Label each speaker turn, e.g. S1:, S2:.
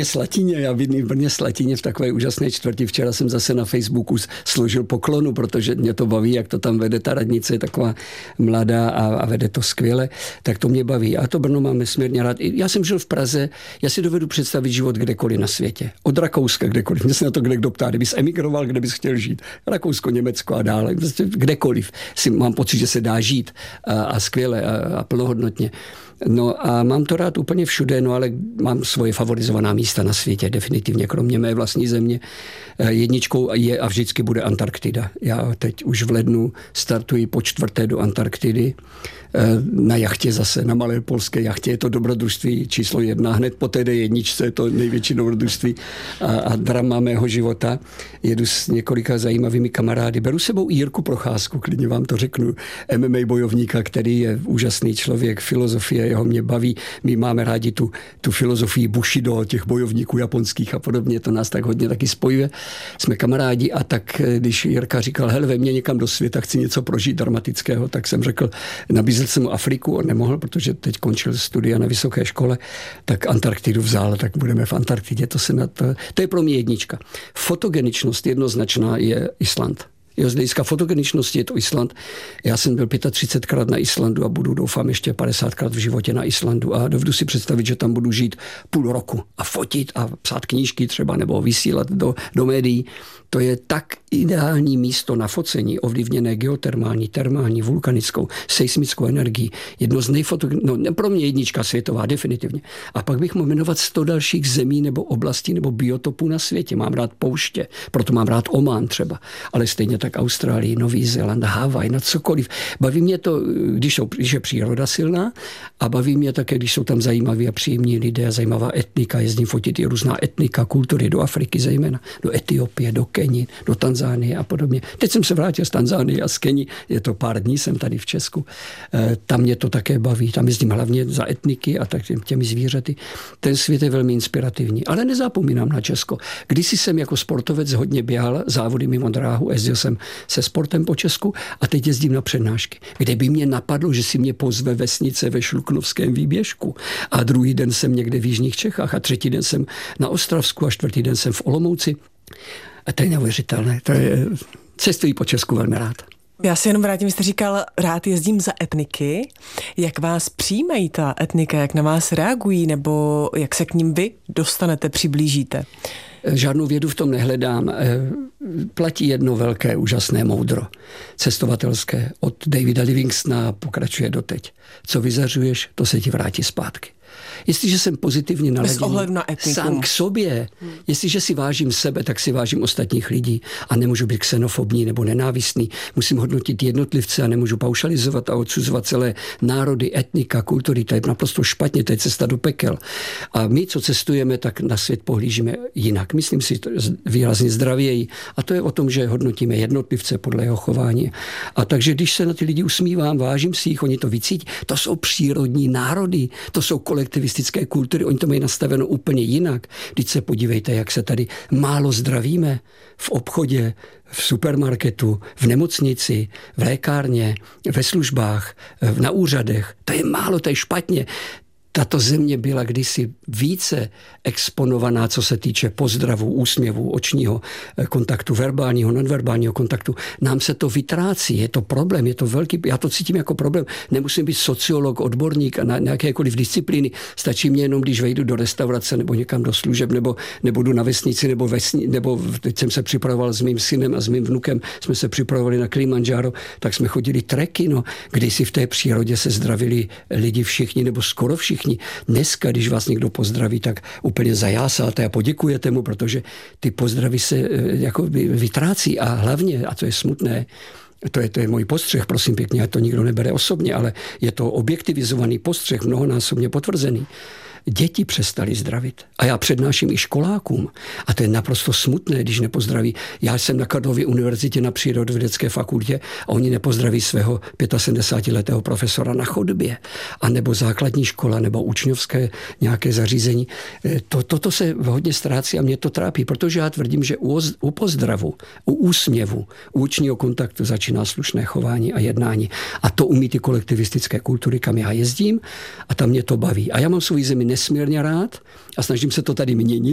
S1: Brně Slatině, já bydlím v Brně Slatině v takové úžasné čtvrti. Včera jsem zase na Facebooku složil poklonu, protože mě to baví, jak to tam vede, ta radnice je taková mladá a vede to skvěle, tak to mě baví. A to Brno mám nesmírně rád. Já jsem žil v Praze, já si dovedu představit život kdekoliv na světě. Od Rakouska kdekoliv. Mě se na to kdo ptá, kdybys emigroval, kde bys chtěl žít. Rakousko, Německo a dále. Prostě kdekoliv. Mám pocit, že se dá žít a skvěle a plnohodnotně. No a mám to rád úplně všude, no ale mám svoje favorizovaná místa na světě, definitivně, kromě mé vlastní země. Jedničkou je a vždycky bude Antarktida. Já teď už v lednu startuji po 4. do Antarktidy. Na jachtě zase, na malé polské jachtě, je to dobrodružství číslo 1. Hned po té D1 je to největší dobrodružství a drama mého života. Jedu s několika zajímavými kamarády. Beru sebou i Jirku Procházku, klidně vám to řeknu, MMA bojovníka, který je úžasný člověk, filozofie jeho mě baví. My máme rádi tu filozofii Bushido, těch bojovníků japonských a podobně, to nás tak hodně taky spojuje. Jsme kamarádi a tak, když Jirka říkal, hele, ve mně někam do světa, chci něco prožít dramatického, tak jsem řekl, nabízel jsem mu Afriku, on nemohl, protože teď končil studia na vysoké škole, tak Antarktidu vzal, tak budeme v Antarktidě, to je pro mě jednička. Fotogeničnost jednoznačná je Island. Jo, z hlediska fotogeničnosti je to Island. Já jsem byl 35krát na Islandu a budu, doufám, ještě 50krát v životě na Islandu a dovedu si představit, že tam budu žít půl roku a fotit a psát knížky třeba nebo vysílat do médií. To je tak ideální místo na focení, ovlivněné geotermální, termální, vulkanickou, seismickou energií. Jedno z pro mě jednička světová, definitivně. A pak bych mohl jmenovat 100 dalších zemí nebo oblastí nebo biotopů na světě. Mám rád pouště, proto mám rád Omán třeba, ale stejně tak Austrálii, Nový Zéland, Havaj, na cokoliv. Baví mě to, když je příroda silná a baví mě také, když jsou tam zajímaví a příjemní lidé a zajímavá etnika. Jezdím fotit i různá etnika, kultury do Afriky zejména, do Etiopie, do Keni, do Tanzánie a podobně. Teď jsem se vrátil z Tanzánie a z Keni, je to pár dní, jsem tady v Česku. Tam mě to také baví, tam jezdím hlavně za etniky a tak těmi zvířaty. Ten svět je velmi inspirativní, ale nezapomínám na Česko. Kdysi jsem jako sportovec hodně běhal závody mimo dráhu, jezdil jsem se sportem po Česku a teď jezdím na přednášky, kde by mě napadlo, že si mě pozve vesnice ve Šluknovském výběžku a druhý den jsem někde v jižních Čechách a třetí den jsem na Ostravsku a čtvrtý den jsem v Olomouci. A to je neuvěřitelné. To je cestuji po Česku velmi rád.
S2: Já si jenom vrátím, jste říkal, rád jezdím za etniky. Jak vás přijímají ta etnika, jak na vás reagují, nebo jak se k ním vy dostanete, přiblížíte?
S1: Žádnou vědu v tom nehledám. Platí jedno velké, úžasné moudro. Cestovatelské. Od Davida Livingstona pokračuje doteď. Co vyzařuješ, to se ti vrátí zpátky. Jestliže jsem pozitivně naladěný sám k sobě, jestliže si vážím sebe, tak si vážím ostatních lidí a nemůžu být xenofobní nebo nenávistný. Musím hodnotit jednotlivce a nemůžu paušalizovat a odsuzovat celé národy, etnika, kultury. To je naprosto špatně, to je cesta do pekel. A my, co cestujeme, tak na svět pohlížíme jinak. Myslím si to výrazně zdravěji. A to je o tom, že hodnotíme jednotlivce podle jeho chování. A takže když se na ty lidi usmívám, vážím si jich, oni to vycítí. To jsou přírodní národy, to jsou kolektivistické kultury, oni to mají nastaveno úplně jinak. Vždyť se podívejte, jak se tady málo zdravíme v obchodě, v supermarketu, v nemocnici, v lékárně, ve službách, na úřadech. To je málo, to je špatně. Tato země byla kdysi více exponovaná, co se týče pozdravu, úsměvu, očního kontaktu, verbálního, nonverbálního kontaktu. Nám se to vytrácí, je to problém, je to velký, já to cítím jako problém. Nemusím být sociolog, odborník na jakékoliv disciplíny. Stačí mě jenom, když vejdu do restaurace nebo někam do služeb, nebo jdu na vesnici, nebo teď jsem se připravoval s mým synem a s mým vnukem, jsme se připravovali na Kilimanjaro, tak jsme chodili treky, kdysi v té přírodě se zdravili lidi všichni, nebo skoro všichni. Dneska, když vás někdo pozdraví, tak úplně zajásáte a poděkujete mu, protože ty pozdravy se jako vytrácí a hlavně, a to je smutné, to je můj postřeh, prosím pěkně, a to nikdo nebere osobně, ale je to objektivizovaný postřeh, mnohonásobně potvrzený. Děti přestali zdravit. A já přednáším i školákům. A to je naprosto smutné, když nepozdraví. Já jsem na Karlově univerzitě na přírodovědecké fakultě a oni nepozdraví svého 75letého profesora na chodbě. A nebo základní škola, nebo učňovské nějaké zařízení. Toto se hodně ztrácí a mě to trápí, protože já tvrdím, že u pozdravu, u úsměvu, u učního kontaktu začíná slušné chování a jednání. A to umí ty kolektivistické kultury, kam já jezdím a tam mě to baví. A já mám svou zemi nesmírně rád a snažím se to tady měnit.